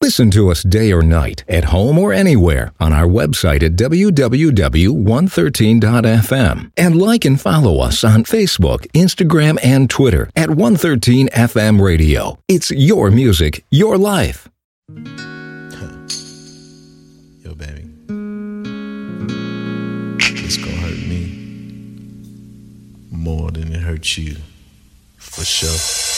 Listen to us day or night, at home or anywhere, on our website at www.113.fm. And like and follow us on Facebook, Instagram, and Twitter at 113FM Radio. It's your music, your life. Yo, baby. It's gonna hurt me more than it hurts you. For sure.